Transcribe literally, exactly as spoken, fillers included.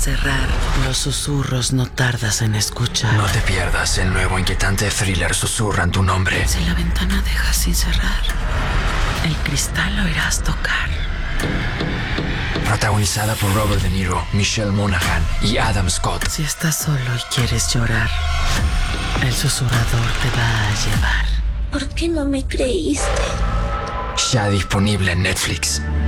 cerrar, los susurros no tardas en escuchar. No te pierdas el nuevo inquietante thriller Susurran tu nombre. Si la ventana dejas sin cerrar, el cristal lo irás tocar. Protagonizada por Robert De Niro, Michelle Monaghan y Adam Scott. Si estás solo y quieres llorar, el susurrador te va a llevar. ¿Por qué no me creíste? Ya disponible en Netflix.